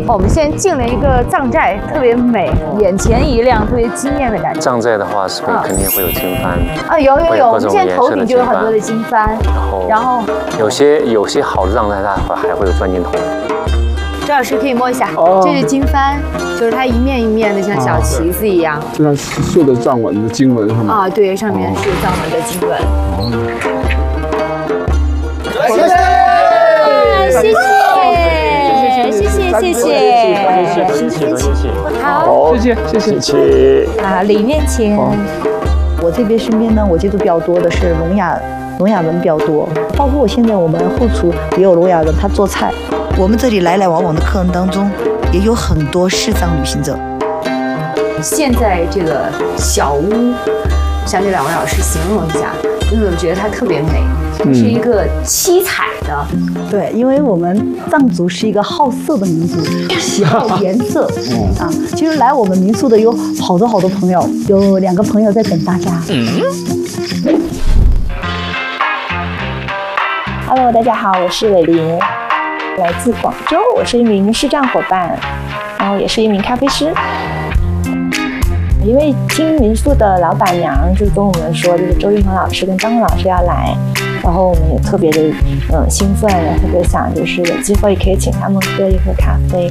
我们现在进了一个藏寨，特别美，眼前一亮，特别惊艳的感觉。 藏寨的话是肯定会有经幡啊，有，我们现在头顶就有很多的经幡，然后有些好的藏寨它还会有转经筒。 周老师可以摸一下，这是经幡，就是它一面一面的像小旗子一样， 这上绣的藏文的经文是吗？ 啊，对，上面是藏文的经文。谢谢，好， 谢谢啊，李面前。 我这边身边呢，我接触比较多的是聋哑人比较多，包括我们后厨也有聋哑人，他做菜。我们这里来来往往的客人当中，也有很多视障旅行者。 现在这个小屋，向这两位老师形容一下，因为我觉得它特别美，是一个七彩的。 对，因为我们藏族是一个好色的民族，喜好颜色啊。其实来我们民宿的有好多朋友，有2个朋友在等大家。 Hello， 大家好，我是伟林，来自广州，我是一名视障伙伴，然后也是一名咖啡师。因为听民宿的老板娘就跟我们说，就是周云鹏老师跟张老师要来，然后我们也特别的兴奋，也特别想就是有机会可以请他们喝一喝咖啡。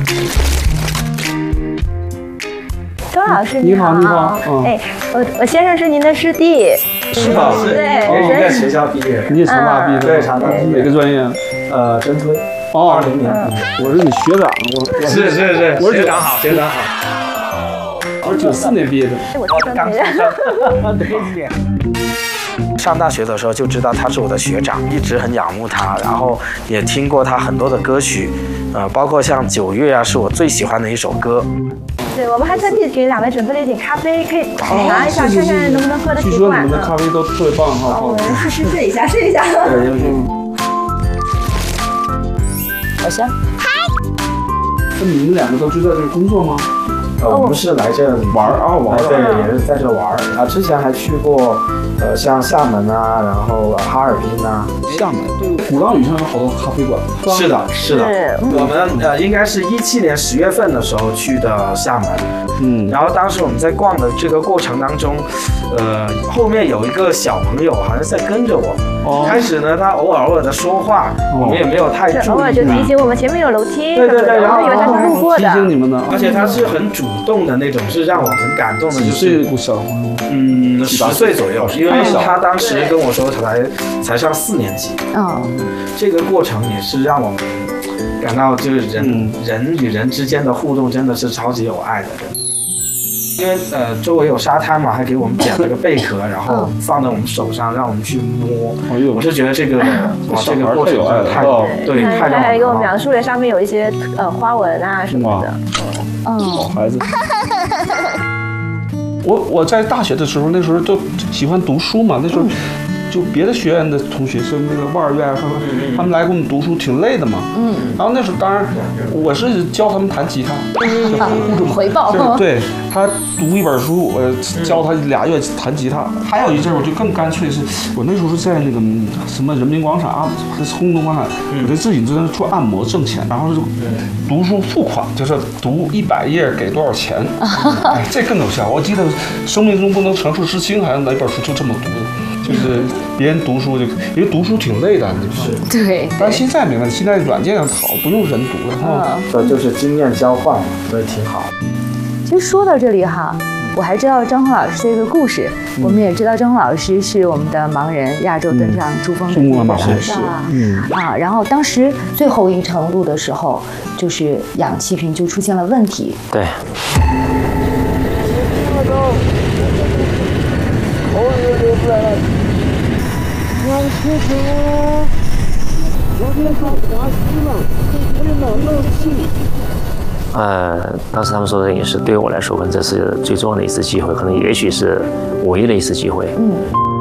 周老师你好，哎，我先生是您的师弟， 是吧？ 对， 我也在学校毕业， 你也长大毕业， 对，长大毕业， 哪个专业？ 真推。20年， 我是你学长， 是，我是学长好，学长好。 我是94年毕业的， 我刚出生。 对。上大学的时候就知道他是我的学长，一直很仰慕他，然后也听过他很多的歌曲，包括像《9月》啊，是我最喜欢的一首歌。 对，我们还特地给2位准备了一点咖啡，可以拿一下看看能不能喝得习惯。 据说你们的咖啡都特别棒哈。 我们试一下。好香。 那你们2个都是在这工作吗？ 我们是来这玩啊， 对，也是在这玩啊。之前还去过，像厦门啊，然后哈尔滨啊。 厦门对，鼓浪屿上有好多咖啡馆。 是的。我们应该是17年10月份的时候去的厦门，然后当时我们在逛的这个过程当中，后面有一个小朋友好像在跟着我。开始呢，他偶尔的说话，我们也没有太注意。 偶尔就提醒我们前面有楼梯。 对， 然后以为他是路过的。 提醒你们呢。 而且他是很主动的那种，是让我很感动的。 几岁不小 ？10岁左右，因为他当时跟我说才上4年级。这个过程也是让我们感到，就是人与人之间的互动真的是超级有爱的。因为周围有沙滩嘛，还给我们捡了个贝壳，然后放在我们手上，让我们去摸。我是觉得这个这个过程太让他还给我们描述了上面有一些花纹啊什么的。 好孩子。我在大学的时候，那时候就喜欢读书嘛，那时候就别的学院的同学，就那个外院啊什么，他们来给我们读书挺累的嘛。然后那时候当然我是教他们弹吉他， 回报。 对，他读一本书，我教他2月弹吉他。还有一阵我就更干脆，是我那时候是在那个什么人民广场啊，还是轰动广场，我就自己在那做按摩挣钱，然后就读书付款，就是读100页给多少钱。哎，这更有效。我记得《生命中不能承受之轻》还是哪本书就这么读的。就是别人读书因为读书挺累的， 对。 但是现在没问题，现在软件好，不用人读了。 这就是经验交换嘛，所以挺好。 其实说到这里哈，我还知道张宏老师这个故事。我们也知道张宏老师是我们的盲人，亚洲登上珠峰的第1人。然后当时最后一程路的时候，就是氧气瓶就出现了问题。 对。当时他们说的也是对我来说，可能这是最重要的一次机会，可能也许是唯一的一次机会。